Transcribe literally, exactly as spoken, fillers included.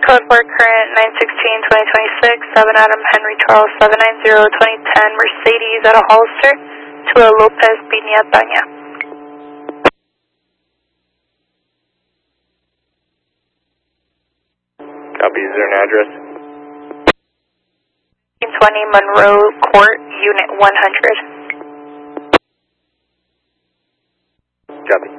code four current nine sixteen twenty twenty-six, seven Adam Henry Charles seven nine zero twenty ten Mercedes at a Hollister to a Lopez Piñataña. Copy, is there an address? twenty Monroe Court, Unit one hundred. Copy.